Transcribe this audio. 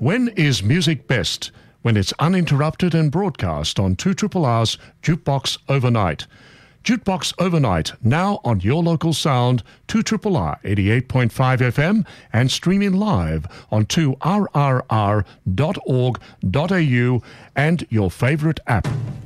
When is music best? When it's uninterrupted and broadcast on 2RRR's Jukebox Overnight. Jukebox Overnight, now on your local sound, 2RRR 88.5 FM and streaming live on 2rrr.org.au and your favourite app.